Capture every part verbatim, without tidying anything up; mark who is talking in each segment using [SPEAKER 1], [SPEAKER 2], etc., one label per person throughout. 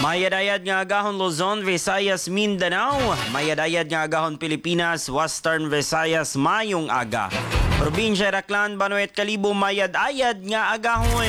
[SPEAKER 1] Mayadayad nga agahon Luzon, Visayas, Mindanao. Mayadayad nga agahon Pilipinas, Western Visayas, mayong aga. Probinsya Raklan, Banuet, Kalibo, mayad-ayad nga agahon.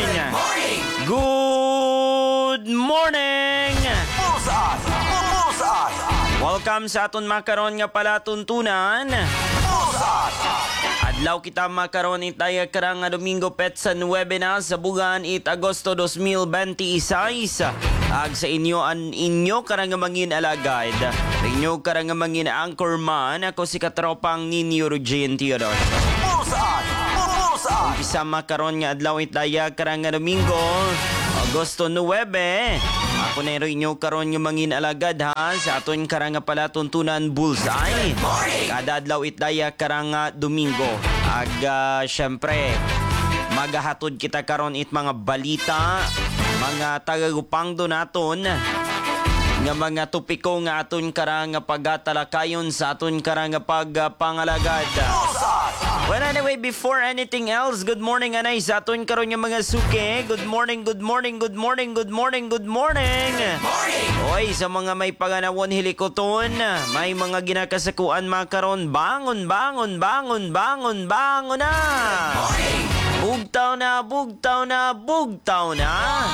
[SPEAKER 1] Good morning!
[SPEAKER 2] Bullseye! Bullseye!
[SPEAKER 1] Welcome sa aton makaron nga palatuntunan.
[SPEAKER 2] Bullseye!
[SPEAKER 1] Adlaw kita makaron itaya karang nga Domingo Petsa nuwebe na sa bugan it Agosto dos mil veintiséis. Ag sa inyo an inyo karang nga mangin alagad. Inyo karang nga mangin anchorman ako si katropang ninyo Eugene Theodore.
[SPEAKER 2] Bullseye! Bullseye!
[SPEAKER 1] Umpisa makaron nga adlaw itaya karang nga Domingo Agosto nuwebe. Ako na rin inyo karon nga mangin alagad ha sa aton karang nga palatuntunan Bullseye. Kada adlaw itaya karang nga Domingo. Ag uh, syempre magahatod kita karon it mga balita, mga tagagupangdo naton nga mga topiko nga aton karang nga pagtalakayon sa aton karang nga pagpangalagad. Well, anyway, before anything else, good morning, anay, sa aton karon nga mga suke. Good morning, good morning, good morning, good morning, good morning.
[SPEAKER 2] Morning!
[SPEAKER 1] Oy, sa mga may paganawon hilikoton, may mga ginakasakuan makaron, bangon, bangon, bangon, bangon, bangon na.
[SPEAKER 2] Morning!
[SPEAKER 1] Bugtaw na, bugtaw na, bugtaw na.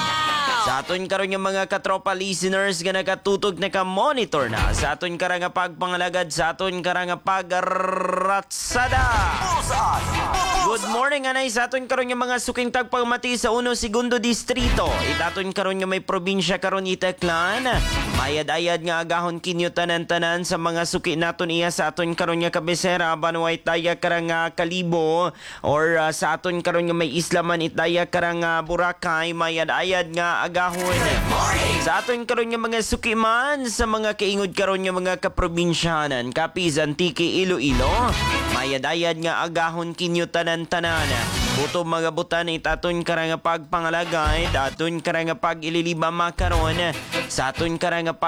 [SPEAKER 1] Sa aton karon nga mga katropa listeners nga nakatutog na ka-monitor na sa aton karang nga pagpangalagad, sa aton karang nga pagratsada.
[SPEAKER 2] Bullseye!
[SPEAKER 1] Good morning anay sa aton karon nga mga suking tagpamati sa uno segundo distrito. Itaton karon nga may probinsya karon iteklan. Mayad-ayad nga agahon kinyo tanan-tanan sa mga suki naton iya sa aton karon nga kabisera Banuay taya karang nga Kalibo or uh, sa aton karon nga may Islaman itaya karang nga Boracay. Mayad-ayad nga agahon. Sa aton karon nga mga suki man sa mga kaingod karon nga mga kaprobinsyanan Capiz, Antique, Iloilo. Mayad-ayad nga agahon kinyo tanan-tanan. Buto mga butan itaton karang nga pagpangalagay, daton karang nga pag-ililiba makaron sa aton karang nga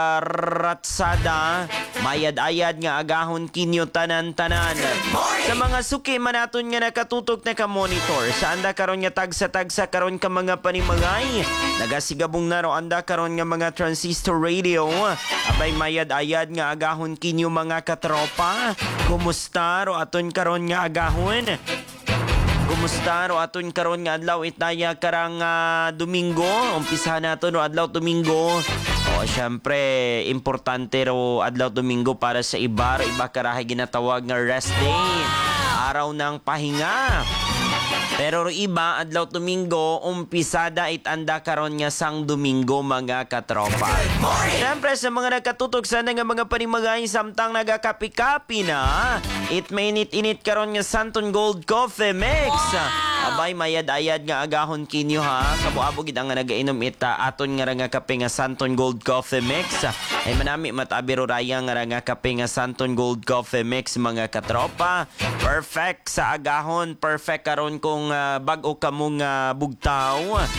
[SPEAKER 1] pagratsada. Mayad-ayad nga agahon kinyo tanan-tanan. Sa mga suki man naton nga nakatutok na ka-monitor, sa anda karon nga tagsa-tagsa karon ka mga panimagay. Nagasigabong naro anda karon nga mga transistor radio. Abay mayad-ayad nga agahon kinyo mga katropa. Kumusta ro aton karon nga agahon? Kumusta ro aton karon nga adlaw itaya karang uh, Domingo? Umpisa nato no adlaw Domingo. O syempre importante ro adlaw Domingo para sa iba, ro iba karahay ginatawag nga rest day. Araw ng pahinga. Pero ro iba adlaw Domingo umpisada itanda karon nga sang Domingo mga katropa. Siyempre sa mga nagkatutok sana nga mga panimagay samtang nagakapi-kapi na, it mainit-init karon nga Santon Gold Coffee Mix. Abay mayad-ayad nga agahon kinyo ha. Kabuabo gid ang nga nagainom ita aton nga nga kape nga Santon Gold Coffee Mix. Ay manami matabiro raya nga nga kape nga Santon Gold Coffee Mix mga katropa. Perfect sa agahon, perfect karon kung uh, bag-o kamong uh, bugtaw.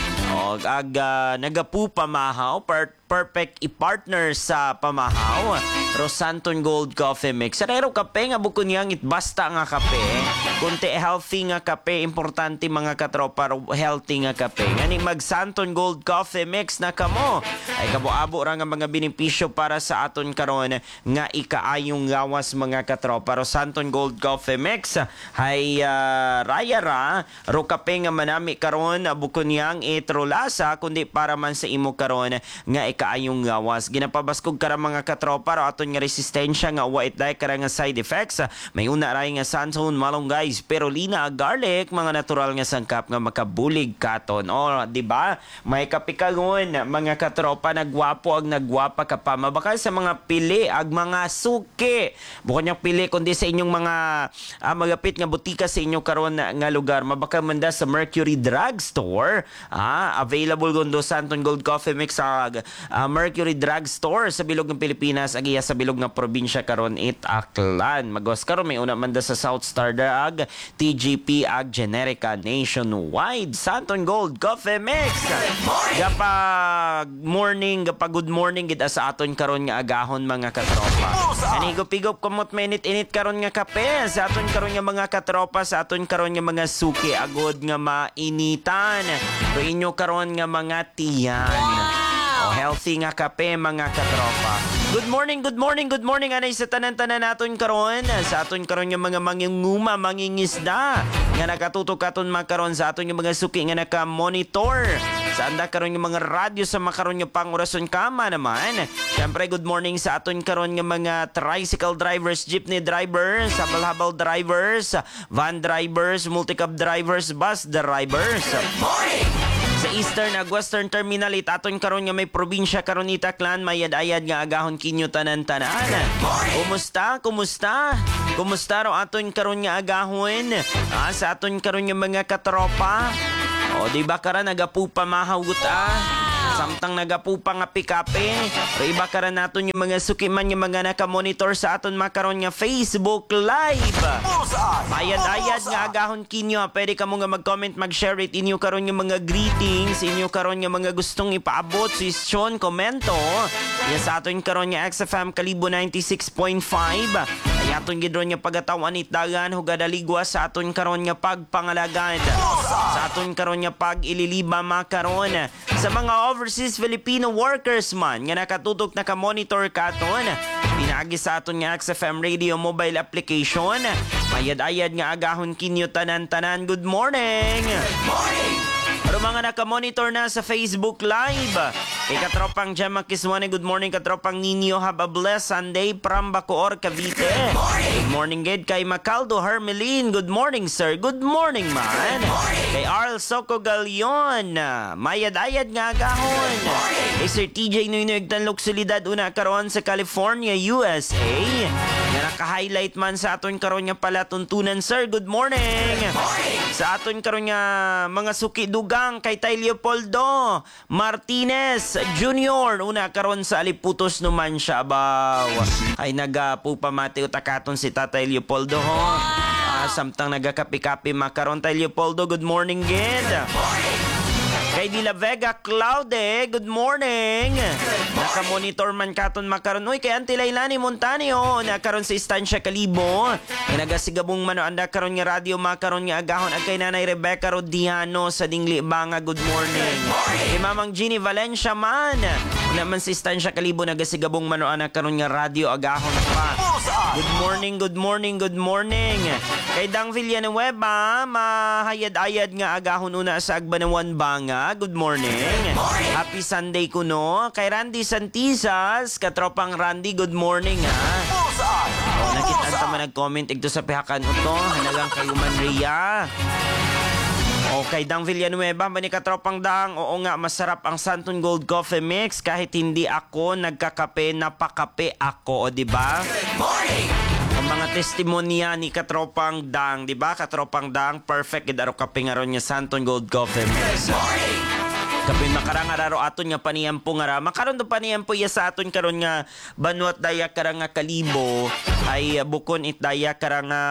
[SPEAKER 1] O ag uh, nagapu pamahaw, per perfect i-partner sa pamahaw. Rosanton Gold Coffee Mix. Sarero kape nga bukod niyang it basta nga kape. Kunti healthy nga kape, importante mga katropa, healthy nga kape. Ngani mag Santon Gold Coffee Mix na kamo. Ay kabo-abo ra nga mga benepisyo para sa aton karon nga ikaayong gawas mga katropa. Rosanton Gold Coffee Mix hay uh, raya ra ro kape nga manami karon bukod niyang itrolasa kundi para man sa imo karon nga kaayong gawas. Ginapabaskog kara mga katropa ro aton nga resistensya nga wait like kara nga side effects. May una ray nga sanson, malunggay, spirulina, garlic, mga natural nga sangkap nga makabulig katon. O di ba? May kapikagon mga katropa nagwapo ag nagwapa ka pa. Mabakal sa mga pili ag mga suki. Bukod niyang pili kundi sa inyong mga ah, magapit nga butika sa inyo karon nga lugar. Mabakal man da sa Mercury Drug Store. Ah, available gondo Santon Gold Coffee Mix ag Uh, Mercury Drug Store sa bilog ng Pilipinas ag iya sa bilog ng probinsya karon it Aklan. Magos karon may una man da sa South Star Drug, T G P ag Generica nationwide. Santon Gold Coffee Mix. Gapag morning, gapag good morning gid sa aton karon nga agahon mga katropa. Anigop-igop kumot mainit-init karon nga kape sa aton karon nga mga katropa, sa aton karon nga mga suki agod nga mainitan. Pero inyo karon nga mga tiyan. O healthy nga kape mga katropa. Good morning, good morning, good morning anay sa tanan-tanan naton karon. Sa aton karon yung mga manginguma, mangingisda nga nakatutok katon makaron sa aton yung mga suki nga naka-monitor. Sa anda karon yung mga radyo sa makaron yung pangurason kama naman. Siyempre good morning sa aton karon nga mga tricycle drivers, jeepney drivers, habal-habal drivers, van drivers, multi-cab drivers, bus drivers.
[SPEAKER 2] Morning!
[SPEAKER 1] Sa Eastern ag Western Terminal it aton karon nga may probinsya karon ni Taclan mayad-ayad nga agahon kinyo tanan-tanan. Kumusta? Kumusta? Kumusta ro aton karon nga agahon? Ah, sa aton karon nga mga katropa? O di ba kara nagapupa mahagot ah? Samtang nagapupa nga pikape. O iba kara naton yung mga sukiman yung mga naka-monitor sa aton makaron nga Facebook Live.
[SPEAKER 2] Bullseye!
[SPEAKER 1] Ayad-ayad nga agahon kinyo. Pwede ka mo nga mag-comment, mag-share it. Inyo karon yung mga greetings. Inyo karon yung mga gustong ipaabot. Sisyon, komento. Yan sa aton karon nga X F M Kalibo ninety-six point five. Ay aton gidron nga pagatawan itdagan. Hugadaligwa sa aton karon nga pagpangalagad. Sa aton karon nga pag-ililiba makaron. Sa mga overseas Filipino workers man nga nakatutok naka-monitor katon. Pinagi sa aton nga X F M Radio mobile application. Mayad-ayad nga agahon kinyo tanan-tanan. Good morning!
[SPEAKER 2] Morning!
[SPEAKER 1] Pero mga naka-monitor na sa Facebook Live. Kay katropang Gemma Kiswane, good morning katropang Nino. Have a blessed Sunday from Bacoor, Cavite. Good morning gid kay Macaldo Hermeline. Good morning sir. Good morning man. Kay Arl Soco Galion. Mayad-ayad nga agahon. Kay Sir T J Nuinoy Tanlok Solidad una karon sa California, U S A. Nga naka-highlight man sa aton karon nga palatuntunan sir. Good morning. Sa aton karon nga mga suki dugang kay Tay Leopoldo Martinez Junior una karon sa Aliputos naman siya baw. Ay nagapupamati utakaton si Tatay Leopoldo ho. Ah, samtang nagakapi-kapi makaron Tay Leopoldo. Good morning gid. Kay Di La Vega Claude, good morning. Naka-monitor man katon makaron. Uy, kay Auntie Lailani Montanio, nakaron sa Estancia Calibo. Kay nagasigabong mano anda karon nga radio makaron nga agahon ag kay Nanay Rebecca Rodiano sa Dingli Banga, good morning. Kay Mamang Jeannie Valencia man, naman sa Estancia Calibo nagasigabong mano anda karon nga radio agahon pa. Good morning, good morning, good morning. Kay Dang Villanueva, mahayad-ayad nga agahon una sa Agbanawan Banga. Good morning. Happy Sunday kuno. Kay Randy Santisas, katropang Randy, good morning ha.
[SPEAKER 2] Bullseye!
[SPEAKER 1] O, nakita tama nag-comment ito sa pihakan ito. Hanagang kayo man Ria. O, kay Dang Villanueva, ba ni katropang Dang? Oo nga, masarap ang Santon Gold Coffee Mix. Kahit hindi ako nagkakape, napakape ako. O, diba?
[SPEAKER 2] Morning!
[SPEAKER 1] Ang mga testimonya ni katropang Dang, di ba? Katropang Dang, perfect gid aro kape nga ron nga Santon Gold Coffee Mix. Kape makarang araro aton nga paniyampo nga ra. Makaron do paniyampo ya sa aton karon nga banwat daya karang nga Kalibo ay uh, bukon it daya karang nga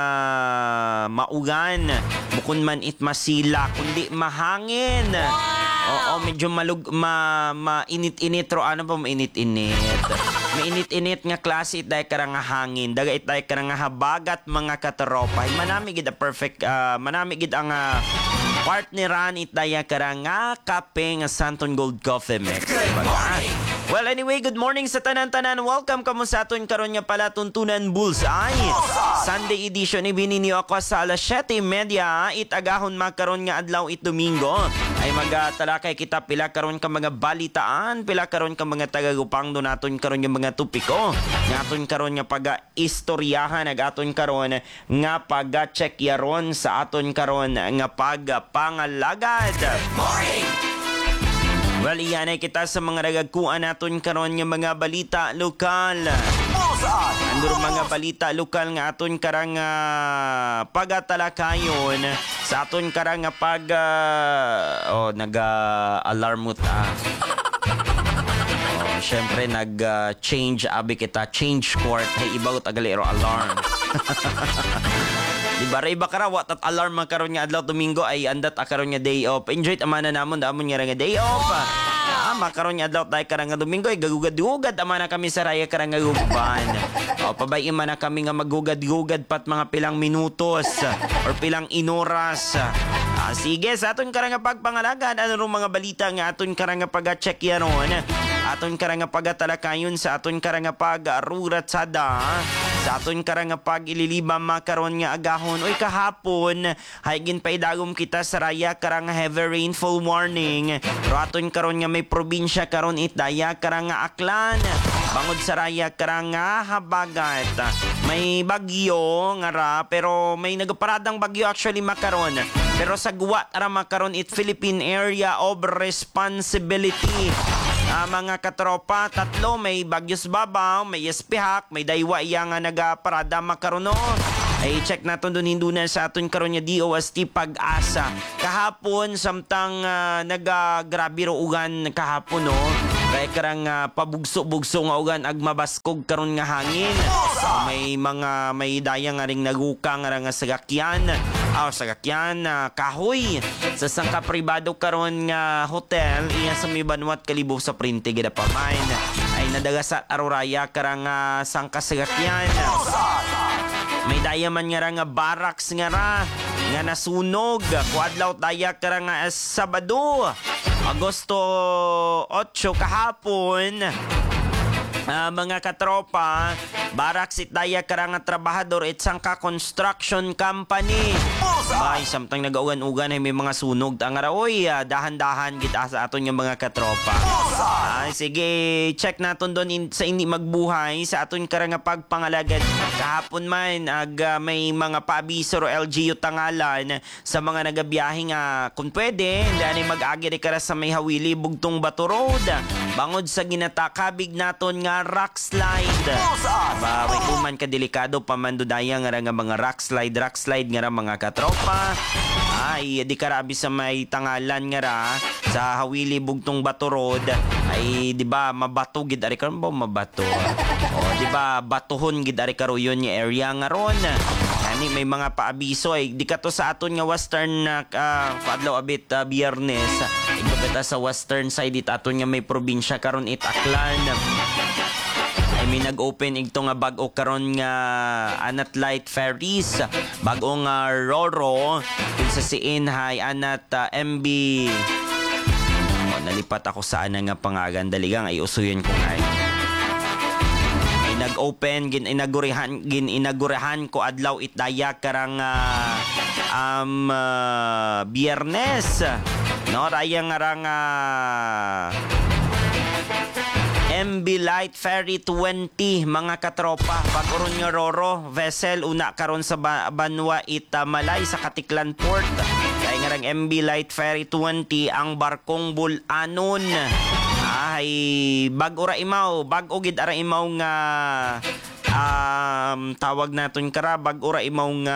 [SPEAKER 1] maugan. Bukon man it masila kundi mahangin. Oo, medyo malug ma mainit-init ro ano pa mainit-init. Mainit-init nga klase it dahil karang nga hangin. Daga it dahil karang nga habagat mga katropa. Manami gid a perfect uh, manami gid ang uh, partneran it dahil karang nga kape nga Santon Gold Coffee Mix. Diba nga? Well, anyway, good morning sa tanan-tanan. Welcome kamo sa aton karon nga pala tuntunan Bullseye. Sunday edition ibininyo ako sa alas siyete media. Itagahon makaron nga adlaw it Domingo. Ay magatalakay kita pila karon ka mga balitaan, pila karon ka mga tagagupang do naton karon nga mga tupiko. Ngaton karon nga paga-istoryahan agaton karon nga paga-check yaron sa aton karon nga pagpangalagad. Morning. Well, iyan ay kita sa mga nagagkuan naton karon nga mga balita lokal. Anduro mga balita lokal nga aton karang uh, pagatalakayon sa aton karang nga pag uh, oh naga-alarm mo ta. Oh, syempre nag-change uh, abi kita change court hay ibaw tagalero alarm. Diba, iba karawat at alarm makaroon nga adlaw Domingo ay andat akaroon nga day off. Enjoy amana namon damon nga nga day off. Ah, makaroon nga adlaw tay karang nga Domingo ay gagugad-gugad amana kami sa raya karang nga guban. O pabay man na kami nga magugad-gugad pat mga pilang minutos or pilang inoras. Ah, Ah, sige, sa aton karang nga pagpangalagan, ano rong mga balita nga aton karang nga pag-check yaron. Aton karang nga pagatalakayon sa aton karang nga pag-rurat sada. Sa aton karang nga pag-ililibam makaron nga agahon. Oy, kahapon, haygin pa idagom kita sa raya karang nga heavy rainfall warning. Pero aton karon nga may probinsya karon itdaya karang nga Aklan. Bangod sa raya karang nga habagat. May bagyo nga ra, pero may nagaparadang bagyo actually makaron. Pero sa guwat ara makaron it Philippine Area of Responsibility. Ah, mga katropa, tatlo, may Bagyos Babaw, may Espihak, may Daywa iya nga nagaparada makaron no. Ay check naton dun hindunan sa aton karon nga D O S T Pag-asa. Kahapon samtang uh, nagagrabe ro ugan kahapon no. Kaya karang uh, pabugso-bugso nga ugan ag mabaskog karon nga hangin. Uh, may mga may daya nga ring naguka nga nga sagakyan. Ah, uh, sagakyan uh, kahoy sa sangka pribado karon nga hotel iya sa may Banwat Kalibo sa Printe gida pa mine. Ay nadagasat aroraya karang uh, sangka sagakyan. May daya man nga ra nga barracks nga ra nga nasunog. Kuadlaw daya ka ra nga Sabado, Agosto otso kahapon. Uh, mga katropa, barracks it daya ka ra nga trabahador it sangka construction company. Bay samtang nagaugan-ugan ay may mga sunog ta nga ra oy, uh, dahan-dahan gid sa aton nga mga katropa. Ay sige, check naton don in, sa hindi magbuhay sa aton kara nga pagpangalagad. Kahapon man ag uh, may mga paabiso ro L G U tangalan sa mga nagabiyahe nga kung pwede, hindi mag-agi kara sa may Hawili Bugtong Bato Road. Bangod sa ginatakabig naton nga rock slide. Ba, way kuman ka delikado pamandudaya nga ra nga mga rock slide, rock slide nga ra mga katropa. Ay, di karabi sa may tangalan nga ra sa Hawili Bugtong Bato Road. Ay, di ba mabato gid ari karon ba mabato? O, di ba batuhon gid ari karo yon nga area nga ron. Ani may mga paabiso ay di ka to sa aton nga western na uh, padlaw abit uh, Biyernes. Ibabeta sa western side it aton nga may probinsya karon it Aklan. Ay may nag-open igto nga bag-o karon nga Anat Light Ferries, bag-o nga Roro sa siin hay Anat uh, M B. O, nalipat ako sa ana nga pangagan daligang ay usuyon ko nga. Ay nag-open gin inagurihan gin inagurahan ko adlaw itdaya karang uh, um uh, Biyernes. No, raya nga rang uh, M B Light Ferry twenty mga katropa. Pag-uron nga Roro vessel una karon sa ba- Banwa ita Malay sa Katiklan Port. Kaya nga rang M B Light Ferry twenty ang barkong Bulanon. Ay bag-o ra imaw, bag-o gid ara imaw nga um, tawag naton kara bag-o ra imaw nga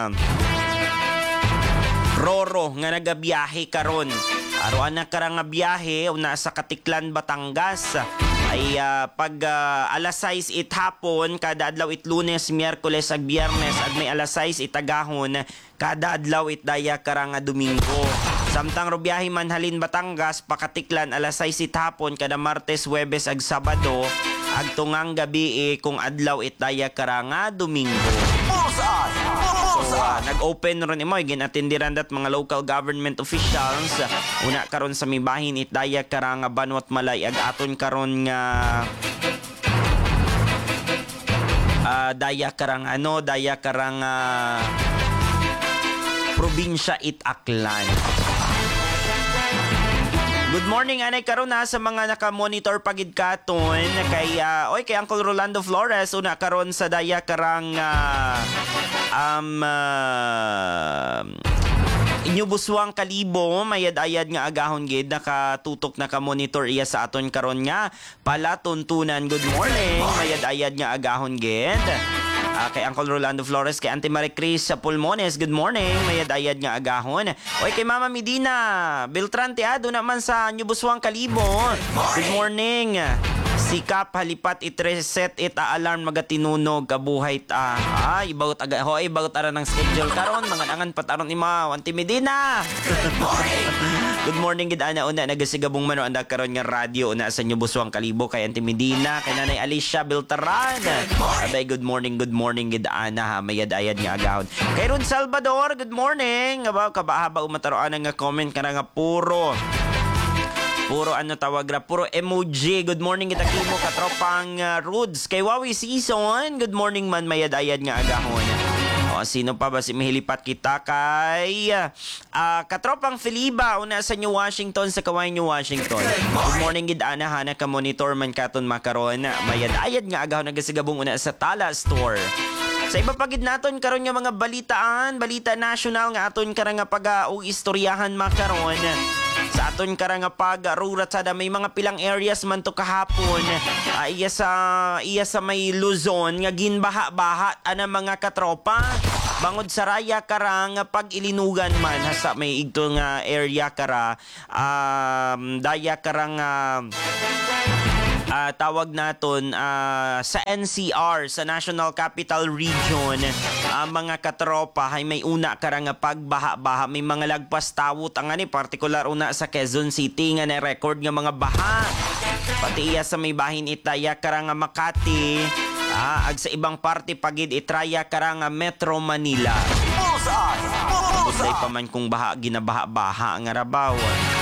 [SPEAKER 1] Roro nga nagabiyahe karon. Aruan na kara nga biyahe una sa Katiklan, Batangas. Ay uh, pag uh, alas sais it hapon, kada adlaw it Lunes, Miyerkules ag Biyernes ag may alas sais it agahon, kada adlaw it daya kara nga Domingo. Samtang ro biyahe man halin Batangas Pakatiklan alas sais it hapon, kada Martes, Huwebes ag Sabado ag tungang gabi eh, kung adlaw it daya kara nga Domingo. So, uh, nag-open ron imo ginatindiran dat mga local government officials. Una karon sa mibahin it daya kara nga Banwat Malay ag aton karon nga uh, daya karang ano daya karang uh, probinsya it Aklan. Good morning anay karon na sa mga naka-monitor pagid katon kay uh, oy kay Uncle Rolando Flores una karon sa daya karang uh, um uh, inyo buswang Kalibo mayad-ayad nga agahon gid nakatutok naka-monitor iya sa aton karon nga palatuntunan. Good morning mayad-ayad nga agahon gid. Uh, kay Uncle Rolando Flores, kay Auntie Marie Cris sa Pulmones, good morning, mayad-ayad nga agahon. Oy, kay Mama Medina, Beltran Teado naman sa Nyubuswang Kalibo, good morning. Sikap halipat it-reset it alarm magatinunog kabuhay ta. Ay, bagot aga hoy, bagot ara ng schedule karon, mangan-angan pataron ima, Auntie Medina. Good morning gid ana una nagasigabong man anda karon nga radio una sa inyo buswang kalibo kay Auntie Medina kay Nanay Alicia Beltaran. Abay good morning, good morning gid ana ha mayad-ayad nga agahon. Kay Ron Salvador, good morning. Abaw kabahaba umataroan nga comment kana nga puro Puro ano tawag ra, puro emoji. Good morning kita kimo katropang uh, Rudes. Kay Wawi Season, good morning man mayad-ayad nga agahon. O, sino pa ba si mahilipat kita kay uh, katropang Feliba una sa New Washington sa Kawayan New Washington. Good morning gid ana hana ka monitor man katon makaron. Mayad-ayad nga agahon nagasigabong una sa Tala Store. Sa iba pagid naton karon nga mga balitaan, balita national nga aton karang nga pag uh, istoryahan makaron. Sa aton karang nga pag-rurat sada may mga pilang areas man to kahapon. Uh, iya sa iya sa may Luzon nga ginbaha-baha ana mga katropa. Bangod sa raya karang pag ilinugan man sa may igto nga area kara um, daya karang uh, Uh, tawag naton uh, sa N C R, sa National Capital Region, uh, mga katropa ay may una karang pagbaha-baha, may mga lagpas tawot ang ani partikular una sa Quezon City nga na-record nga mga baha. Pati iya sa may bahin itaya karang Makati, uh, ag sa ibang parte pagid itraya karang Metro Manila. Budlay pa man kung baha ginabaha-baha nga rabaw.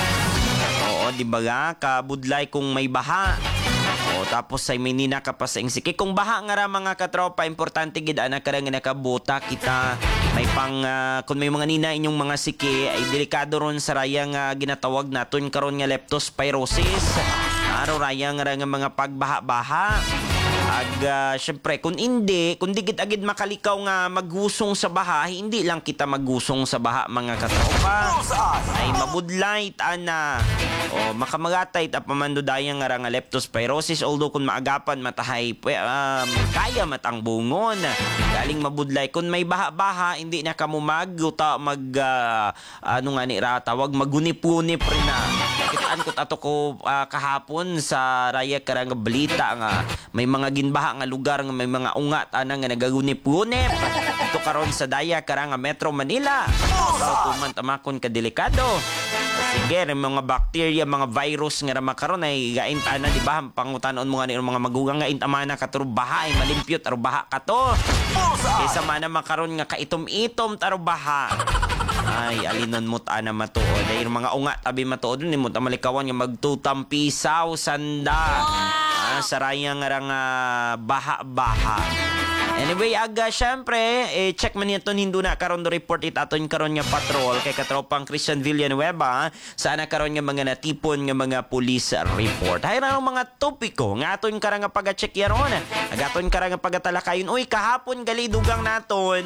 [SPEAKER 1] Oo, di ba nga kabudlay kung may baha. O tapos ay may nina ka pa sa insiki. Kung baha nga ra mga katropa, importante gid ana karang nakabuta kita. May pang uh, kung may mga nina inyong mga siki ay delikado ron sa raya nga ginatawag naton karon nga leptospirosis. Aro raya nga ra nga mga pagbaha-baha. Ag uh, syempre kung hindi, kung digit agid makalikaw nga maggusong sa baha, hindi lang kita maggusong sa baha mga katropa. Ay mabudlay ana. O makamagatay ta pamandudayang nga nga leptospirosis although kung maagapan matahay um, kaya matang bungon. Galing mabudlay kung may baha-baha hindi na kamo magguta mag uh, ano nga ni ra tawag magunip-unip rin na. Kitaan ko ato ko uh, kahapon sa raya karang balita nga may mga ginbaha nga lugar nga may mga ungat ana nga nagagunip-gunip. Ito karon sa daya karang Metro Manila. Bawo tuman tamakon ka delikado. Sige, mga bacteria, mga virus nga ra makaron ay gain ana di ba pangutanon mo nga ni mga magugang nga intamana katuro baha ay malimpyot aro baha kato. Kaysa man makaron nga kaitom-itom taro baha. Ay, alinon mo ta na matuod. Dahil mga unga tabi matuod ni mo ta malikawan nga magtutampisaw sanda. Ah, saraya nga nga baha-baha. Anyway, aga, syempre, eh, check man yaton hindo na karon do report it aton karon nga patrol kay katropang Christian Villanueva sana karon nga mga natipon nga mga police report. Hayra ang mga topiko nga aton karang nga paga-check yaron. Agaton karang nga pagatalakayon. Uy, kahapon gali dugang naton.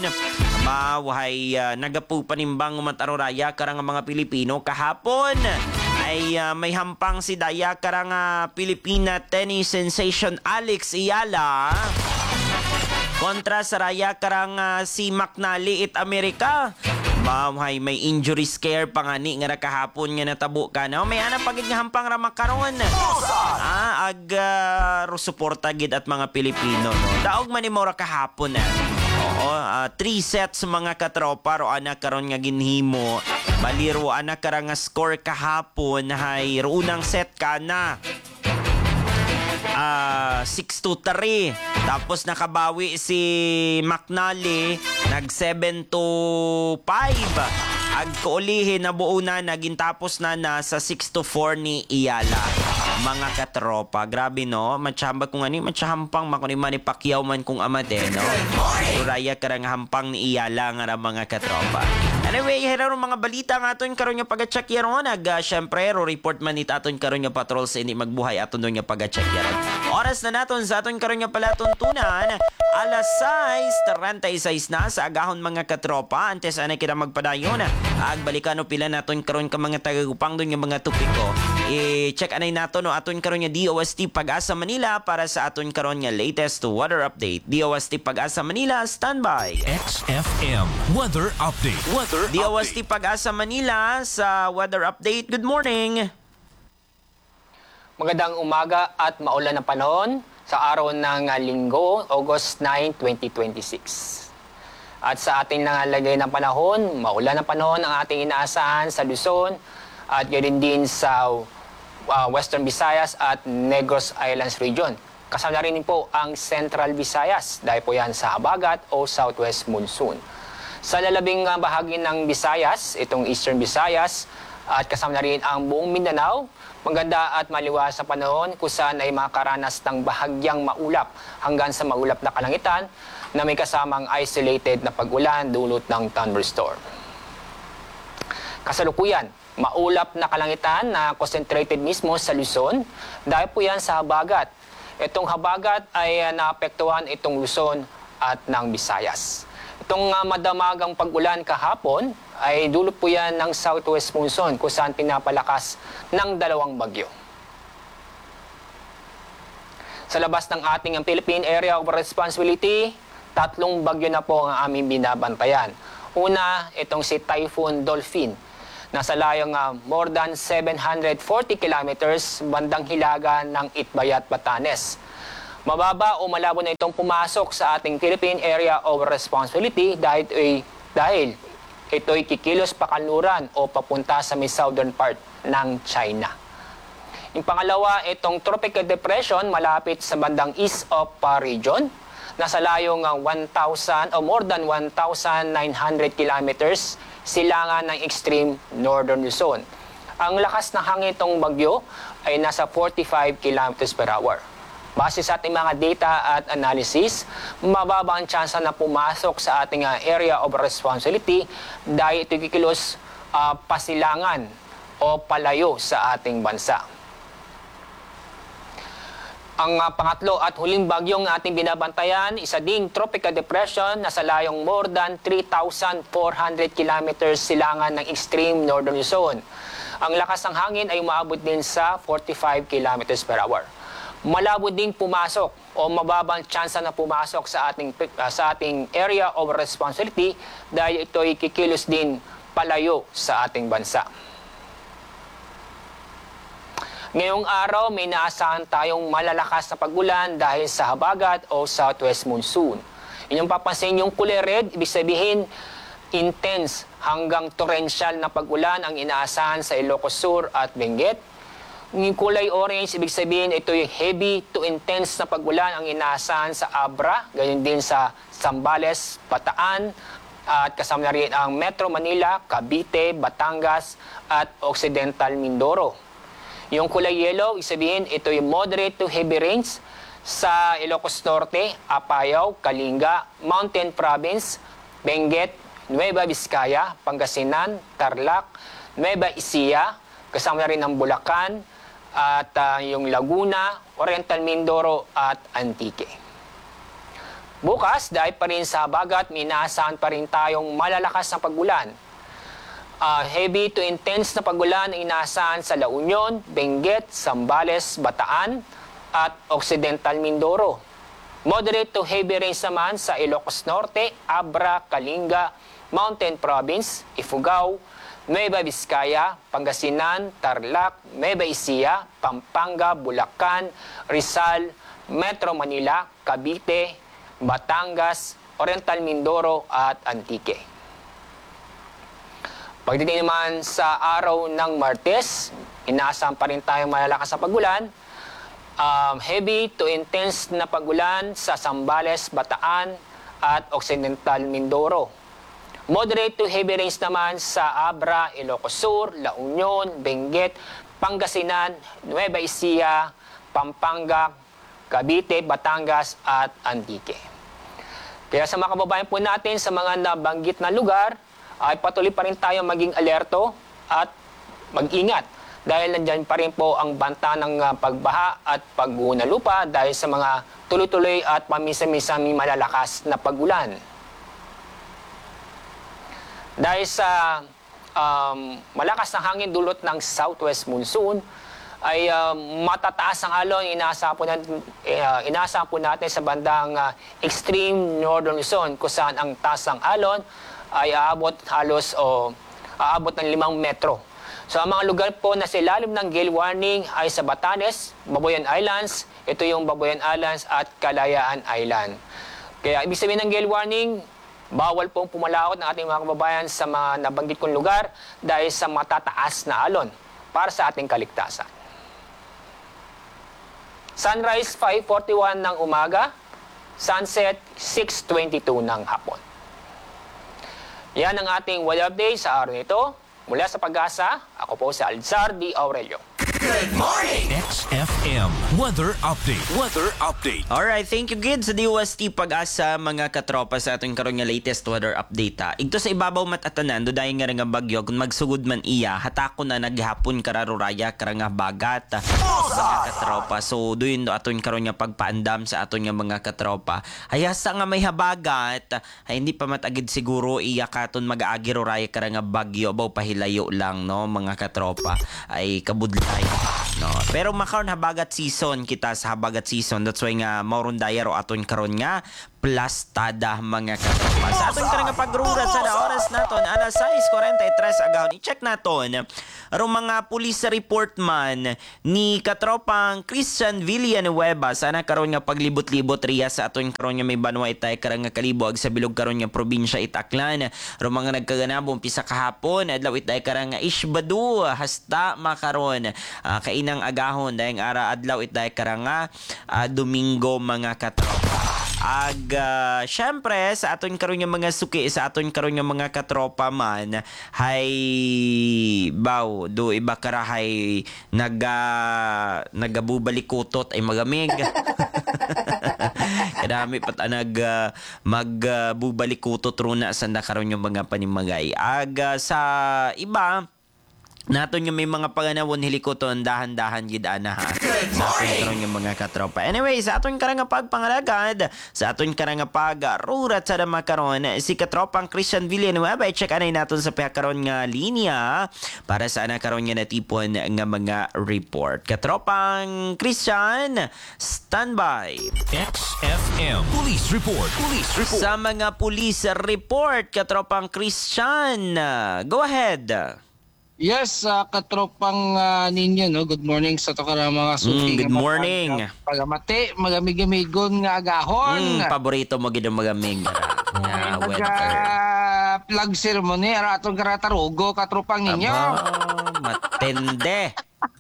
[SPEAKER 1] Mawahay uh, nagapu panimbang umataroraya karang mga Pilipino kahapon ay uh, may hampang si daya karang uh, Pilipina tennis sensation Alex Ayala kontra sa raya karang uh, si McNally it America. Mahay may injury scare pangani nga nakahapon nga natabo ka na. May ana pagid nga hampang ra makaron. Ah, ag uh, suporta gid at mga Pilipino no. Daog man ni mora kahapon na. Oo, uh, three sets mga katropa ro ana karon nga ginhimo. Baliro ana karang nga score kahapon hay ro unang set kana. Uh, six to three. Tapos nakabawi si McNally nag seven to five. Ag kaulihin na buo na naging tapos na na sa six to four ni Ayala. Mga katropa, grabe no. Matsyamba kung ani, matsahampang makuni man ni Pacquiao man kung amate no. Uraya karang hampang ni Ayala nga mga katropa. Anyway, hero mga balita nga aton karon nga pag-check yaron. Nag uh, syempre ro report man it aton karon nga patrol sa ini magbuhay aton nga pag-check yaron. Oras na naton sa aton karon nga palatuntunan. Alas sais treinta y seis na sa agahon mga katropa. Antes ana kita magpadayon. Agbalikan no pila naton karon ka mga taga-Gupang don nga mga topiko. I-check anay naton no aton karon nga D O S T Pag-asa Manila para sa aton karon nga latest weather update. D O S T Pag-asa Manila, standby.
[SPEAKER 3] X F M Weather Update. Weather
[SPEAKER 1] D O S T Pag-asa Manila sa weather update. Good morning.
[SPEAKER 4] Magandang umaga at maulan na panahon sa araw ng Linggo, August nine, twenty twenty-six. At sa ating nangalagay ng panahon, maulan na panahon ang ating inaasahan sa Luzon, at ganoon din sa uh, Western Visayas at Negros Islands region. Kasama na rin po ang Central Visayas dahil po yan sa habagat o southwest monsoon. Sa lalabing uh, bahagi ng Visayas, itong Eastern Visayas, at kasama na rin ang buong Mindanao, maganda at maliwas sa panahon kung saan ay makaranas ng bahagyang maulap hanggang sa maulap na kalangitan na may kasamang isolated na pag-ulan dulot ng thunderstorm. Kasalukuyan, maulap na kalangitan na concentrated mismo sa Luzon dahil po yan sa habagat. Itong habagat ay uh, naapektuhan itong Luzon at ng Visayas. Itong uh, madamagang pag-ulan kahapon ay dulot po yan ng southwest monsoon kung saan pinapalakas ng dalawang bagyo. Sa labas ng ating Philippine Area of Responsibility, tatlong bagyo na po ang aming binabantayan. Una, itong si Typhoon Dolphin. Nasa layong uh, more than seven hundred forty kilometers bandang hilaga ng Itbayat, Batanes. Mababa o malabo na itong pumasok sa ating Philippine Area of Responsibility dahil, ay, dahil ito'y kikilos pakanluran o papunta sa may southern part ng China. Yung pangalawa, itong tropical depression malapit sa bandang east of uh, region. Nasa layong uh, one thousand o more than one thousand nine hundred kilometers silangan ng extreme northern Luzon. Ang lakas ng hangin itong bagyo ay nasa forty-five kilometers per hour. Base sa ating mga data at analysis, mababa ang tsansa na pumasok sa ating uh, area of responsibility dahil ito kikilos uh, pasilangan o palayo sa ating bansa. Ang uh, pangatlo at huling bagyong ating binabantayan, isa ding tropical depression na sa layong more than three thousand four hundred kilometers silangan ng extreme northern Luzon. Ang lakas ng hangin ay umaabot din sa forty-five kilometers per hour. Malabo ding pumasok o mababang tsansa na pumasok sa ating uh, sa ating area of responsibility dahil ito ay kikilos din palayo sa ating bansa. Ngayong araw may naasahan tayong malalakas na pag-ulan dahil sa habagat o southwest monsoon. Inyong papansin yung kulay red, ibig sabihin intense hanggang torrential na pag-ulan ang inaasahan sa Ilocos Sur at Benguet. Yung kulay orange, ibig sabihin ito yung heavy to intense na pag-ulan ang inaasahan sa Abra, gayon din sa Zambales, Bataan, at kasama na rin ang Metro Manila, Cavite, Batangas, at Occidental Mindoro. Yung kulay yellow, ibig sabihin ito yung moderate to heavy rains sa Ilocos Norte, Apayao, Kalinga, Mountain Province, Benguet, Nueva Vizcaya, Pangasinan, Tarlac, Nueva Ecija, kasama na rin ang Bulacan, at uh, yung Laguna, Oriental Mindoro at Antique. Bukas, dahil pa rin sa habagat, may inaasahan pa rin tayong malalakas na pag-ulan. Uh, heavy to intense na pag-ulan ang inaasahan sa La Union, Benguet, Zambales, Bataan at Occidental Mindoro. Moderate to heavy rains naman sa Ilocos Norte, Abra, Kalinga, Mountain Province, Ifugao, Nueva Vizcaya, Pangasinan, Tarlac, Nueva Ecija, Pampanga, Bulacan, Rizal, Metro Manila, Cavite, Batangas, Oriental Mindoro at Antique. Pagdating naman sa araw ng Martes, inaasahan pa rin tayong malalakas na pag-ulan. Um, heavy to intense na pag-ulan sa Zambales, Bataan at Occidental Mindoro. Moderate to heavy rains naman sa Abra, Ilocos Sur, La Union, Benguet, Pangasinan, Nueva Ecija, Pampanga, Cavite, Batangas at Antique. Kaya sa mga kababayan po natin sa mga nabanggit na lugar, ay patuloy pa rin tayo maging alerto at mag-ingat dahil nandyan pa rin po ang banta ng uh, pagbaha at pagguho ng lupa dahil sa mga tuloy-tuloy at paminsan-minsan malalakas na pag-ulan. Dahil sa um, malakas na hangin dulot ng southwest monsoon, ay um, matataas ang alon, inaasahan po natin, uh, inaasahan po natin sa bandang uh, extreme northern Luzon kung saan ang taas ng alon ay aabot halos o aabot ng limang metro. So ang mga lugar po na sa ilalim ng gale warning ay sa Batanes, Babuyan Islands, ito yung Babuyan Islands at Kalayaan Island. Kaya ibig sabihin ng gale warning, Bawal pong pumalaot ng ating mga kababayan sa mga nabanggit kong lugar dahil sa matataas na alon para sa ating kaligtasan. Sunrise five forty-one ng umaga, sunset six twenty-two ng hapon. Yan ang ating weather update sa araw nito. Mula sa Pag-asa, ako po si Alzar D. Aurelio.
[SPEAKER 2] Good morning!
[SPEAKER 3] X F M Weather Update. Weather Update.
[SPEAKER 1] Alright, thank you Gid sa D O S T Pag-asa mga katropa sa atong karon nga latest weather update ha. Igto sa ibabaw matatanan do dayon nga nga bagyo kung magsugod man iya hatako na naghapon kararuraya kara nga bagat mga katropa. So doon do aton karon nga pagpaandam sa aton nga mga katropa. Hayasa nga may habagat ay hindi pa matagid siguro iya katon mag-aagi ruraya kara nga bagyo baw pahilayo lang no mga katropa ay kabudlay. No, pero makaron habagat season kita sa habagat season. That's why nga mauron daya ro aton karon nga plastada mga katropa. Sa aton karon nga pagrurat sa oras naton alas sais kuwarenta y tres agahon. I-check naton ro mga police report man ni katropang Christian Villanueva sana karon nga paglibot-libot riya sa aton karon nga may banwa itay karang nga kalibog sa bilog karon nga probinsya Itaklan. Ro mga nagkaganabong pisa kahapon adlaw itay karang nga Isbadu hasta makaron uh, kainang agahon dayang ara adlaw itay karang nga uh, Domingo mga katropa. Ag uh, syempre sa aton karon nga mga suki sa aton karon nga mga katropa man hay baw do iba karahay naga nagabubalikutot ay magamig. Kadami pat anag uh, magbubalikutot uh, runa sa karon nga mga panimagay. Ag uh, sa iba naton yung may mga panganawon hilikoton dahan-dahan gid ana ha. Sa aton karon yung mga katropa. Anyway, sa aton karang nga pagpangalagad, sa aton karang nga pagrurat sa dama karon si katropang Christian Villanueva i-check anay naton sa piha karon nga linya para sa ana karon nga natipon nga mga report. Katropang Christian, standby.
[SPEAKER 3] X F M Police Report. Police Report.
[SPEAKER 1] Sa mga police report, katropang Christian, go ahead.
[SPEAKER 5] Yes, uh, katropang uh, ninyo, no? Good morning sa to karang mga suki.
[SPEAKER 1] Mm, good morning.
[SPEAKER 5] Pagamati, magamig-amigon nga agahon.
[SPEAKER 1] Mm, paborito mo gid ang magamig. Nga weather.
[SPEAKER 5] Pag plug ceremony, ara atong karatarugo, katropang ninyo.
[SPEAKER 1] Aba, matende.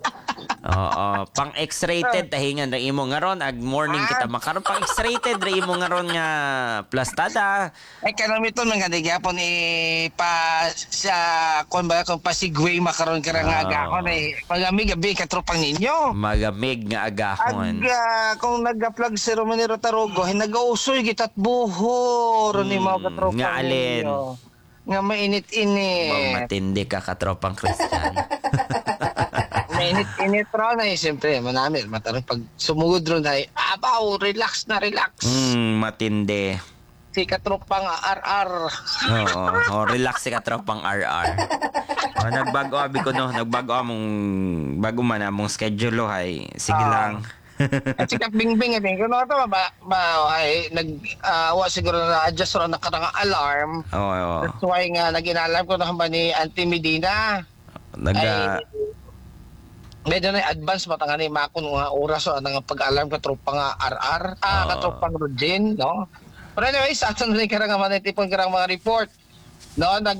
[SPEAKER 1] Oo, pang X-rated tahingan ra imo ngaron ag morning kita makaron pang X-rated ra imo ngaron nga plastada.
[SPEAKER 5] Ay kanami to nang gadigapon eh pa sa kon ba kung pasigway makaron kara nga
[SPEAKER 1] Oh.
[SPEAKER 5] agahon eh pagamig abi katropang ninyo.
[SPEAKER 1] Magamig nga
[SPEAKER 5] Ag
[SPEAKER 1] agahon.
[SPEAKER 5] uh, kung nag-plug ceremony ro tarugo, nag-ausoy gitat buho ro ni mga katropang
[SPEAKER 1] nga alin?
[SPEAKER 5] ninyo. Nga mainit-init.
[SPEAKER 1] Bang matindi ka katropang Christian.
[SPEAKER 5] Mainit-init ro na eh. Siyempre, manamit. Matarang pag sumugod ro na eh. Abaw, relax na relax.
[SPEAKER 1] Mm, matindi.
[SPEAKER 5] Si katropang R R.
[SPEAKER 1] Oo, oh, relax si katropang R R. Oh, nagbago abi ko no, nagbago among bago man among schedule hay. Sige
[SPEAKER 5] Ah.
[SPEAKER 1] lang.
[SPEAKER 5] At si Bingbing, eh. Kung ano ito, ba, ba, ay, nag, uh, wa siguro na adjust ro na karang alarm.
[SPEAKER 1] Oo, oo.
[SPEAKER 5] That's why nga, nag-inalarm ko na ba ni Auntie Medina.
[SPEAKER 1] Naga
[SPEAKER 5] Medyo na advance matanga ni makon nga oras so ang pag-alarm ka tropa nga R R ah
[SPEAKER 1] Oo.
[SPEAKER 5] ka tropang Rodin no. Pero anyway, sa aton ni karang man tipon karang mga report no nag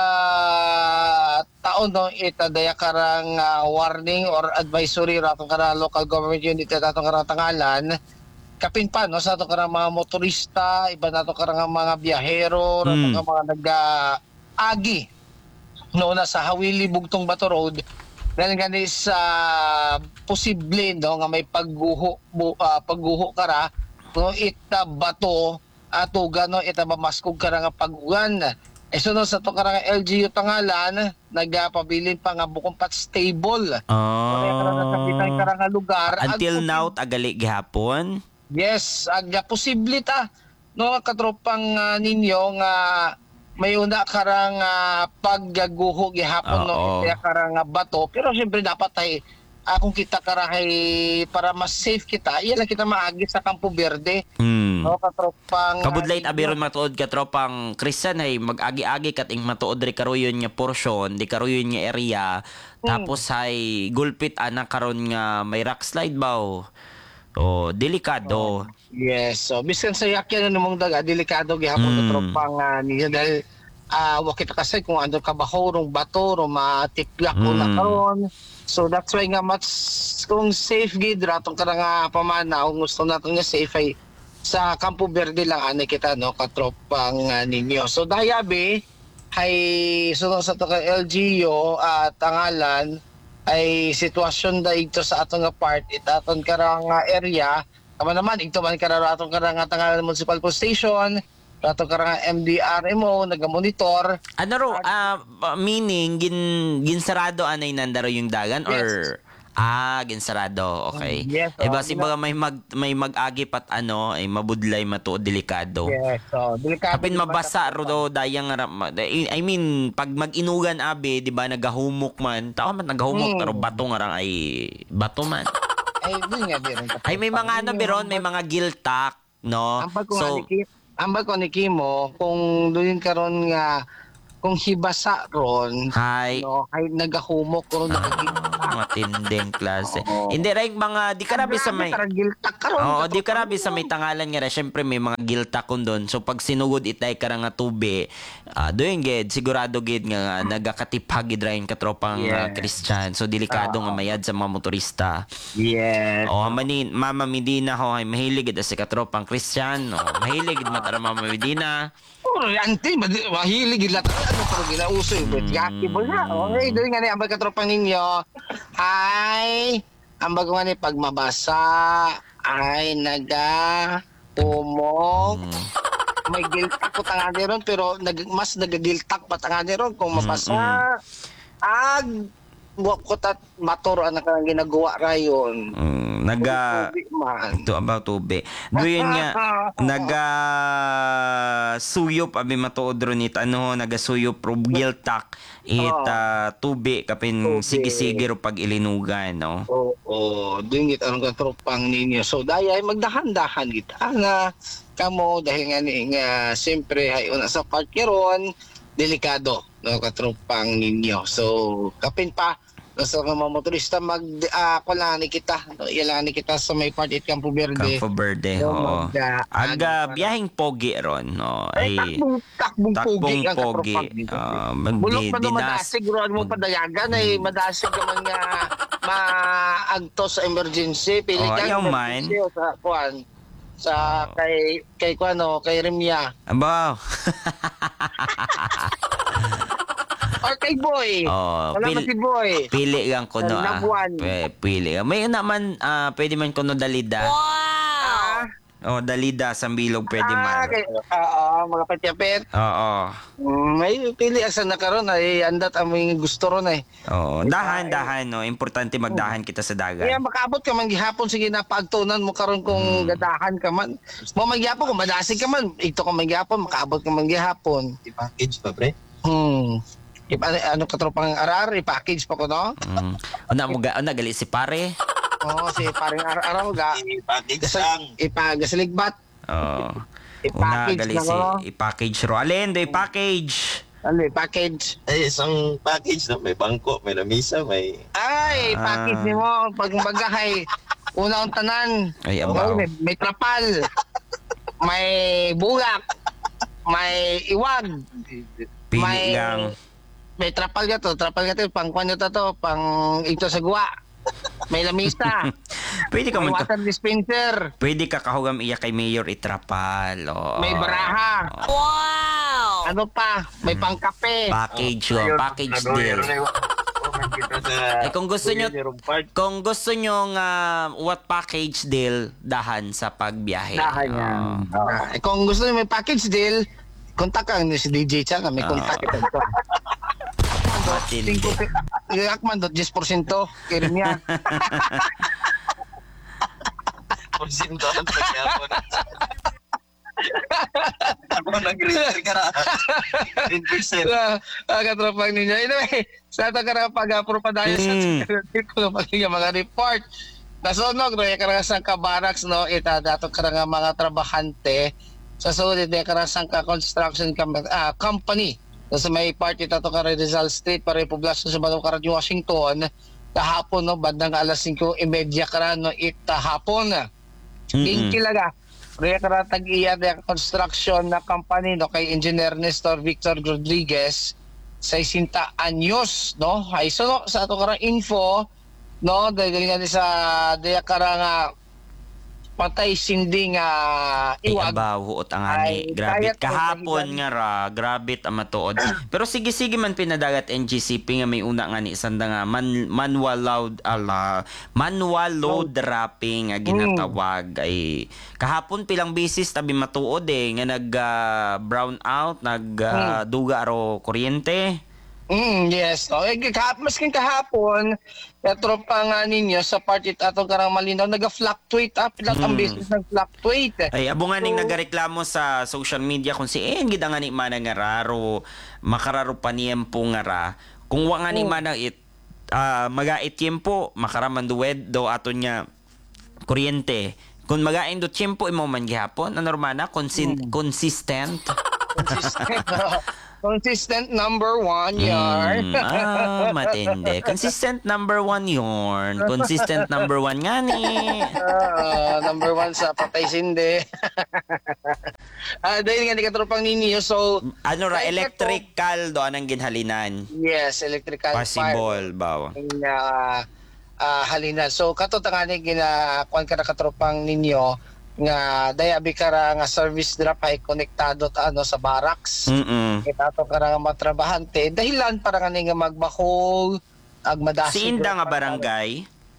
[SPEAKER 5] ah, taon no ita daya karang ah, warning or advisory ra atong karang local government unit at atong karang tangalan kapin pa no sa atong karang mga motorista iba na atong karang mga biyahero ra
[SPEAKER 1] Mm.
[SPEAKER 5] mga nag agi no na sa Hawili Bugtong Bato Road dahil nga sa posible no nga may pagguho bu, ah, pagguho kara no ita bato ato gano ita mamaskog kara nga pagugan eh sunod sa to kara nga L G U tangalan nagapabilin pa nga bukong pat stable kaya kara nga sa bitang
[SPEAKER 1] Oh.
[SPEAKER 5] kara nga lugar
[SPEAKER 1] Until
[SPEAKER 5] ag-
[SPEAKER 1] now tagali gihapon.
[SPEAKER 5] yes aga posible ta no katropang ah, ninyo nga may una karang uh, paggaguho gihapon no
[SPEAKER 1] Oo.
[SPEAKER 5] kaya karang ah, bato pero syempre dapat ay akong kita karahay para mas safe kita iya lang kita maagi sa Campo Verde
[SPEAKER 1] Hmm.
[SPEAKER 5] no katropang
[SPEAKER 1] Kabudlait
[SPEAKER 5] ah,
[SPEAKER 1] abiron matuod ka tropang Christian ay mag-agi-agi kating matuod ri karuyon nga portion, di karuyon nga area.
[SPEAKER 5] Hmm.
[SPEAKER 1] Tapos ay gulpit anak karon nga may rock slide baw. Oh, delikado.
[SPEAKER 5] Yes, so biskan sa yakyan na mong daga delikado gihapon
[SPEAKER 1] Mm.
[SPEAKER 5] mm. tropang uh, niya dahil ah uh, wakita kasi kung ano ka baho rong bato ro matipyak ko na
[SPEAKER 1] Mm.
[SPEAKER 5] karon. So that's why nga mas kung safe gid ratong kada nga pamana kung gusto nato nga safe ay sa Campo Verde lang ani kita no katropang uh, ninyo. So dayabi ay sunod sa to ka L G U at tangalan ay sitwasyon da ito sa atong nga part itaton karang nga area kama naman ito man karang atong karang nga tangalan municipal police station atong karang nga M D R M O nagamonitor.
[SPEAKER 1] Ano ro, ah, meaning, gin, ginsarado anay nandaro yung dagan?
[SPEAKER 5] Yes.
[SPEAKER 1] Or, ah, ginsarado, okay.
[SPEAKER 5] Mm, yes,
[SPEAKER 1] eh,
[SPEAKER 5] oh,
[SPEAKER 1] basi baga may, mag, may mag-agip at ano, ay mabudlay, matuo, delikado.
[SPEAKER 5] Yes, so delikado.
[SPEAKER 1] Kapin mabasa ro do dayang nga ra- I mean pag mag-inugan abi di ba nagahumok man tao man nagahumok
[SPEAKER 5] Mm.
[SPEAKER 1] pero bato nga ra ay bato man
[SPEAKER 5] Ay, doon nga biron.
[SPEAKER 1] ay may mga ano biron may mga giltak no
[SPEAKER 5] Ambag ko
[SPEAKER 1] so
[SPEAKER 5] so, ni ambag ko ni Kimo kung doon karon nga kung hibasa ron
[SPEAKER 1] hi
[SPEAKER 5] no ay nagahumok ron nakikita.
[SPEAKER 1] matinding klase
[SPEAKER 5] Oo.
[SPEAKER 1] hindi ra yung mga di karabi sa may
[SPEAKER 5] giltak karon.
[SPEAKER 1] Oo, di karabi sa may tangalan nga ra. Syempre may mga gilta kun doon. So pag sinugod itay ka ra nga tubi, ah doon gid sigurado gid nga nagakatipag gid ra yung katropang ah,
[SPEAKER 5] Yes.
[SPEAKER 1] Christian. So delikado nga mayad sa mga motorista.
[SPEAKER 5] Yes.
[SPEAKER 1] Oh, manin, Mama Medina ho ay mahilig gid sa katropang Christian. Oh, mahilig gid matara Mama Medina.
[SPEAKER 5] Oh, anti mahilig gid lat ano pero ginauso yung bet yaki mo na. Okay, doon nga ni ambag katropang ninyo. Ay, ambag nga ni pag mabasa ay naga umok. May giltak ko tangani ron pero nag, mas nagagiltak pa tangani ron kung mabasa. Ag buwak ko tat matoro ang nakang ginagawa rayon.
[SPEAKER 1] Mm, naga
[SPEAKER 5] Tubig man.
[SPEAKER 1] to about tube. Doon nga naga suyop abi matuod ron it ano naga suyop ro giltak it ah, tube kapin
[SPEAKER 5] Tube.
[SPEAKER 1] sige-sige ro pag ilinugan no.
[SPEAKER 5] Oo, doon git anong katropang ninyo. So dayay magdahan-dahan git nga kamo dahil nga ni nga siyempre ay una sa part karon delikado no katropang ninyo. So kapin pa no, sa mga motorista mag uh, ni kita no, ilani kita sa may part it Campo Verde.
[SPEAKER 1] Campo Verde.
[SPEAKER 5] So,
[SPEAKER 1] Oo.
[SPEAKER 5] mag-
[SPEAKER 1] Aga biyaheng pogi ron no.
[SPEAKER 5] Ay,
[SPEAKER 1] Ay
[SPEAKER 5] takbong, takbong,
[SPEAKER 1] takbong
[SPEAKER 5] pogi ang
[SPEAKER 1] pogi.
[SPEAKER 5] katropang dito.
[SPEAKER 1] Ah,
[SPEAKER 5] Bulok pa no
[SPEAKER 1] magdidinas.
[SPEAKER 5] madasig ron mo padayagan ay madasig ka man nga maagto sa emergency pili
[SPEAKER 1] Oh,
[SPEAKER 5] ka
[SPEAKER 1] ayaw
[SPEAKER 5] emergency o sa kuan sa kay kay kuan no kay Remya
[SPEAKER 1] Abaw.
[SPEAKER 5] or kay Boy.
[SPEAKER 1] Oh,
[SPEAKER 5] Wala
[SPEAKER 1] pil-
[SPEAKER 5] man si Boy.
[SPEAKER 1] Pili lang kuno
[SPEAKER 5] Sa
[SPEAKER 1] ah.
[SPEAKER 5] Labuan.
[SPEAKER 1] Pe- Pili. May naman ah, pwede man kuno dalida.
[SPEAKER 5] Ah,
[SPEAKER 1] Oh, dalida sa bilog pwede
[SPEAKER 5] ah,
[SPEAKER 1] man.
[SPEAKER 5] kay, oo, mga patyapet.
[SPEAKER 1] Oo.
[SPEAKER 5] Mm, may pili asa na karon ay andat aming gusto ron eh.
[SPEAKER 1] Oo. Dahan dahan no. Importante magdahan kita sa
[SPEAKER 5] Kaya
[SPEAKER 1] dagat.
[SPEAKER 5] makaabot ka man gihapon sige na pagtunan mo karon kung gadahan ka man. Mo magyapon kung madasig ka man, ito ka magyapon makaabot ka man gihapon.
[SPEAKER 2] I-package pa, pre?
[SPEAKER 5] Hmm. Ipa, ano katropang arar, i-package pa ko no?
[SPEAKER 1] Mm. Una mo ga una gali si pare.
[SPEAKER 5] Oo, si paring araw ga.
[SPEAKER 2] I-package lang.
[SPEAKER 5] Ipagasiligbat.
[SPEAKER 1] Oo. Una
[SPEAKER 5] I-package
[SPEAKER 1] gali
[SPEAKER 5] na
[SPEAKER 1] si
[SPEAKER 5] ko.
[SPEAKER 1] i-package ro. Alin do i-package.
[SPEAKER 5] Ano, package.
[SPEAKER 2] Ay, isang package na may bangko, may lamisa, may...
[SPEAKER 5] Ay,
[SPEAKER 1] Ah.
[SPEAKER 5] package ni mo pag bagahay. Una ang tanan.
[SPEAKER 1] Ay,
[SPEAKER 5] Oo,
[SPEAKER 1] abaw.
[SPEAKER 5] may, may trapal. May bulak. May iwag.
[SPEAKER 1] Pili
[SPEAKER 5] may,
[SPEAKER 1] lang.
[SPEAKER 5] May trapal ka to. Trapal ka to. Pang kwan nyo to to. Pang ito sa guwa. May lamisa.
[SPEAKER 1] Pwede ka
[SPEAKER 5] May
[SPEAKER 1] man
[SPEAKER 5] water dispenser.
[SPEAKER 1] Pwede ka kahugam iya kay Mayor Itrapal. Oo.
[SPEAKER 5] May baraha.
[SPEAKER 1] Oo.
[SPEAKER 5] Ano pa? May pangkape.
[SPEAKER 1] Package oh, package deal. Eh kung gusto nyo kung gusto nyo nga what package deal dahan sa pagbiyahe.
[SPEAKER 5] Dahan yan.
[SPEAKER 1] Oo.
[SPEAKER 5] Ah, eh, kung gusto niyo may package deal, kontak ang si D J Chang, may kontak ito.
[SPEAKER 1] Matindi.
[SPEAKER 5] Yakman dot ten percent kirim niya.
[SPEAKER 2] Porsinto ang pagyapon. Ako nag-reader ka na. ten percent.
[SPEAKER 5] Ah, katropang ninyo. Anyway, sa ito ka na pag-apro pa dahil sa
[SPEAKER 1] Mm.
[SPEAKER 5] dito na pagiging mga report. Nasunog, no, yung karasang kabaraks, no, ita, dato ka nga mga trabahante sa sulit, yung karasang ka construction com- ah, company. So, sa may part, ito ka Rizal Street, para yung poblasyon sa Batang Karat, Washington, kahapon, no, bandang alas singko trenta ka no, ita hapon.
[SPEAKER 1] Mm-mm.
[SPEAKER 5] King kilaga. Kaya karatag iya the construction na company no kay Engineer Nestor Victor Rodriguez sa isinta anyos no. Ay so no, sa ato karang info no dahil nga ni sa daya karang patay sinding uh,
[SPEAKER 1] Ay,
[SPEAKER 5] iwag.
[SPEAKER 1] abaw, huot ang ani.
[SPEAKER 5] Ay,
[SPEAKER 1] Grabe,
[SPEAKER 5] kaya to,
[SPEAKER 1] kahapon
[SPEAKER 5] nagigan.
[SPEAKER 1] nga ra, grabe ta matuod. Pero sige-sige man pinadagat N G C P nga may una nga ni sanda nga man, manual load ala, manual load wrapping nga ginatawag. Ay kahapon pilang bisis tabi matuod eh nga nag ah, brown out, nag ah, duga ro kuryente.
[SPEAKER 5] Mm, yes. O, eh, kahap, masking kahapon, etro pa nga ninyo sa part it atong karang malinaw, nag-fluctuate up, ilang ang business nag-fluctuate.
[SPEAKER 1] Ay abungan ning
[SPEAKER 5] So-
[SPEAKER 1] nagareklamo sa social media kung si en gid nga ni mana nga raro makararo pa niyempo nga ra kung wa nga ni mana it ah, magait tiempo makaraman duwed do aton nya kuryente kung magain do tiempo imo man gihapon na normal na consin- consistent
[SPEAKER 5] Consistent, no? Consistent number one, yar.
[SPEAKER 1] Mm, ah, matindi. Consistent number one yun. Consistent number one nga ni.
[SPEAKER 5] Ah, number one sa patay sindi. Ah, dahil nga di katropang ninyo, so,
[SPEAKER 1] Ano ra,
[SPEAKER 5] Kahit
[SPEAKER 1] electrical do anang ginhalinan.
[SPEAKER 5] yes, electrical fire.
[SPEAKER 1] Possible, baw.
[SPEAKER 5] Ang uh, uh, halinan. So kato tangani gina kuan ka na katropang ninyo nga dayabi kara nga service drop ay konektado ta ano sa barracks.
[SPEAKER 1] Mm-mm.
[SPEAKER 5] Kita to kara nga matrabahante dahilan para kani nga magbakol ag madasig.
[SPEAKER 1] Si Inda nga barangay.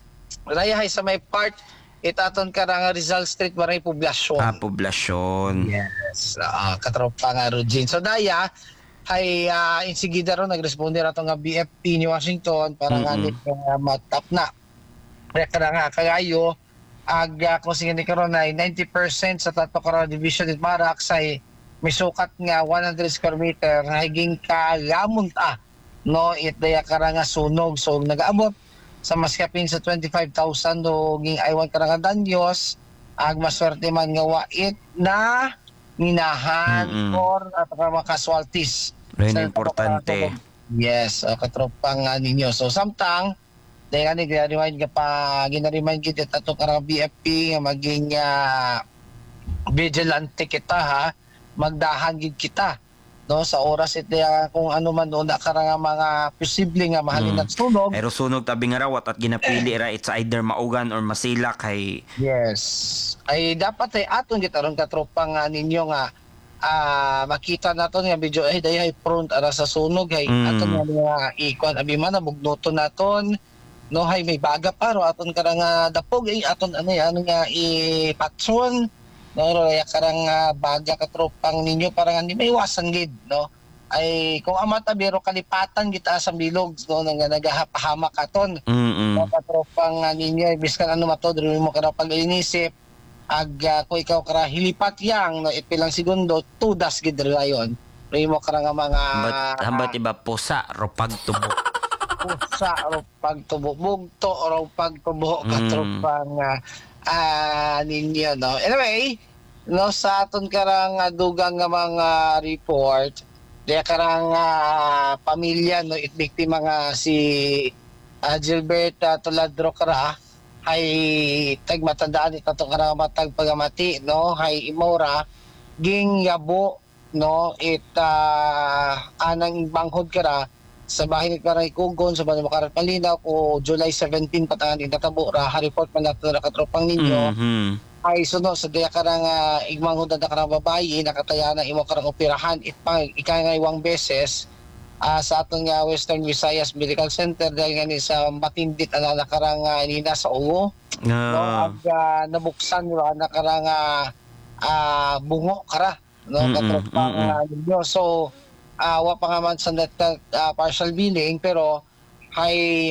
[SPEAKER 5] Daya hay sa may part itaton kara nga Rizal Street maray poblasyon.
[SPEAKER 1] Ah, poblasyon.
[SPEAKER 5] Yes, uh, katropa nga Rugin. So daya ay uh, insigida ro nagresponde ra to nga B F P ni Washington para nga
[SPEAKER 1] Mm-mm.
[SPEAKER 5] nit nga matap na. Kaya kada nga kagayo ag uh, kung sige ni karon ay ninety percent sa tato karon division at barracks ay may sukat nga one hundred square meter higing kalamon ta no it daya kara nga sunog so nagaabot sa mas kapin sa twenty-five thousand do ging aywan kara nga danyos ag maswerte man nga wait na minahan
[SPEAKER 1] Mm-mm.
[SPEAKER 5] or at mga casualties.
[SPEAKER 1] Ren
[SPEAKER 5] Sa-
[SPEAKER 1] importante.
[SPEAKER 5] Yes, uh, katropang uh, ninyo. So samtang dahil nga ni gina-remind ka pa, gina-remind kita tato karang B F P nga maging uh, vigilante kita ha, magdahan gid kita no sa oras iti uh, kung ano man doon na karang mga posible nga mahalin
[SPEAKER 1] Mm.
[SPEAKER 5] at sunog.
[SPEAKER 1] Pero sunog tabi nga rawat at ginapili ra it's either maugan or masila kay
[SPEAKER 5] Yes. Ay dapat ay aton kita ron katropang uh, ninyo nga ah makita naton nga video ay dayo ay prone ara sa sunog ay
[SPEAKER 1] Mm.
[SPEAKER 5] aton nga nga ikon abi man bugnoton naton no hay may baga pa ro aton karang uh, dapog ay aton ano yan nga ipatson no ro ya karang uh, baga katropang ninyo para nga di may iwasan gid no ay kung amata biro kalipatan kita sa bilog no nga nagahapahamak aton
[SPEAKER 1] mm
[SPEAKER 5] mga katropang uh, ninyo biskan ano mato diri mo kada pag-inisip ag uh, kung ikaw kara hilipat yang no ipilang segundo tudas gid rayon ri mo kara nga mga
[SPEAKER 1] Hambat, hambat iba pusa ro pagtubok.
[SPEAKER 5] pusa o pagtubo bugto o pagtubo
[SPEAKER 1] Mm.
[SPEAKER 5] katropang uh, ah, ninyo no anyway no sa aton karang uh, dugang nga mga report diya karang uh, pamilya no it biktima nga si uh, Gilbert uh, Toladro kara ay tagmatandaan ito to karang matag pagamati no hay imora ging yabo no it uh, anang banghod kara sa bahay ni Karay Kugon sa Banyo Makarat Malinaw ko July seventeenth patangan itatabo ra report man nato na katropang ninyo
[SPEAKER 1] Mhm.
[SPEAKER 5] ay suno sa daya karang uh, igmanghod na karang babayi nakataya na imo karang operahan itpang ikangaywang beses uh, sa atong uh, Western Visayas Medical Center dahil nga ni sa matindit ana na karang uh, nina sa ulo no
[SPEAKER 1] Ah.
[SPEAKER 5] ag uh, nabuksan ra na karang uh, uh, bungo kara no
[SPEAKER 1] Mm-mm,
[SPEAKER 5] katropang
[SPEAKER 1] mm-mm.
[SPEAKER 5] uh, ninyo so uh, wa pa nga man sa net uh, partial billing pero hay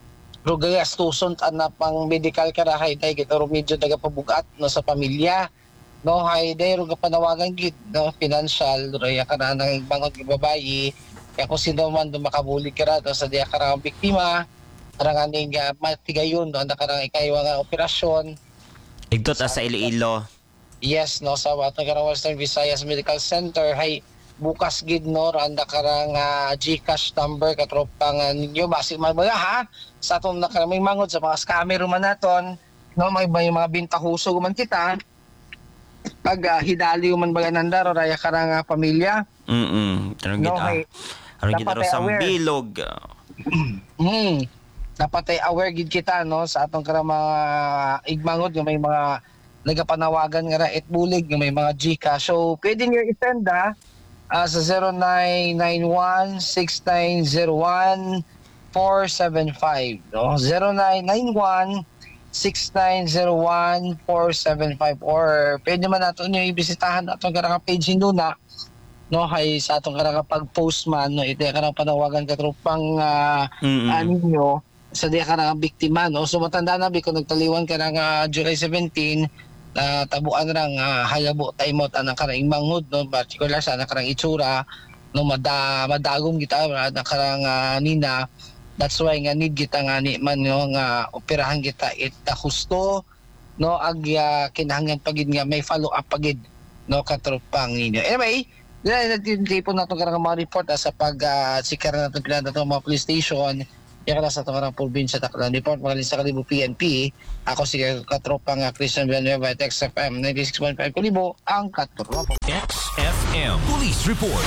[SPEAKER 5] rugayas tuson na pang medical kara hay day gito medyo daga pabugat no sa pamilya no hay day ruga panawagan gid no financial raya kana nang bangon gi babayi kaya kung sino man do makabuli kara no, sa diya karang biktima karang aning uh, matigayon no na karang ikaywa nga operasyon.
[SPEAKER 1] Igtot ta sa Iloilo.
[SPEAKER 5] Yes, no, sa ato karang Western Visayas Medical Center, hay bukas gid no, randa karang uh, GCash number katropang uh, ninyo, basi man mga ha, sa atong nakarang may mangod sa mga scammer man naton, no may, may mga bintahuso man kita pag uh, hidali man baga nandaro raya karang uh, pamilya.
[SPEAKER 1] Mm-mm. Tarong
[SPEAKER 5] No,
[SPEAKER 1] kita.
[SPEAKER 5] may-
[SPEAKER 1] Tarong kita
[SPEAKER 5] dapat
[SPEAKER 1] ro
[SPEAKER 5] ay
[SPEAKER 1] sa
[SPEAKER 5] aware.
[SPEAKER 1] bilog.
[SPEAKER 5] Hmm. Dapat ay aware gid kita no sa atong karang mga igmangod nga may mga nagapanawagan nga ra it bulig nga may mga Gcash. So pwede niyo i-send ah, ah, sa zero nine nine one six nine zero one four seven five no zero nine nine one six nine zero one four seven five or pwede man nato niyo ibisitahan atong karang page na no hay sa atong karang pag-post man no ite karang panawagan katrupang uh,
[SPEAKER 1] Mm-mm.
[SPEAKER 5] ninyo sa diya karang biktima no so matanda na bi kung nagtaliwan karang uh, July seventeen na tabuan rang uh, hayabo taymot anang karang manghud no particular sa anang karang itsura no mada madagom kita na karang uh, nina. That's why nga need kita nga ni man no nga operahan kita ita husto no ag uh, kinahanglan pagid nga may follow up pagid no katrupang ninyo. Anyway, dili natin po nato karang mga report ah, sa pag uh, sikar natin pinanda to mga police station. Yan ka sa itong karang probinsya Tacloban report mga sa Kalibo P N P. Ako si katropang uh, Christian Villanueva at X F M ninety-six point five Kalibo ang katropa.
[SPEAKER 3] X F M Police Report.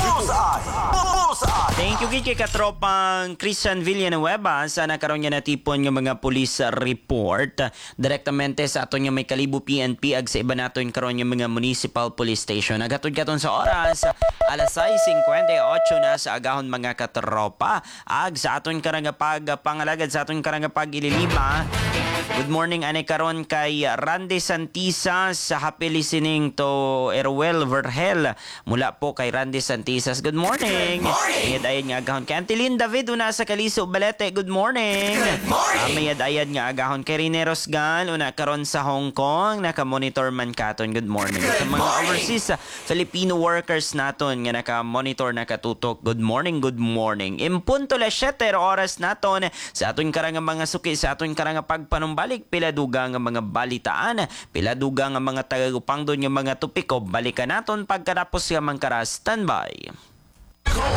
[SPEAKER 1] Thank you kay katropang Christian Villanueva sa nakaroon niya natipon ng mga police report direktamente sa aton nga may Kalibo P N P ag sa iba naton karon yung mga municipal police station. Agatod katon sa oras alas sais fifty-eight na sa agahon mga katropa ag sa aton karang pag pangalagad sa aton karang pag ililima. Good morning ane karon kay Randy Santisas sa happy listening to Erwel Verhel mula po kay Randy Santisas. Good morning. Mayad ayad nga agahon kay Antilin David una sa Kaliso Balete. Good morning. Uh, mayad ayad nga agahon kay Rene Rosgal una karon sa Hong Kong naka-monitor man katon. Good morning. Sa mga overseas uh, Filipino workers naton nga naka-monitor nakatutok. Good morning, good morning. Impunto las siyete oras naton sa aton karang mga suki sa aton karang pagpanumbalik pila duga nga mga balitaan, pila duga nga mga tagagupang doon nga mga tupiko balikan naton pagkatapos nga mangkara standby.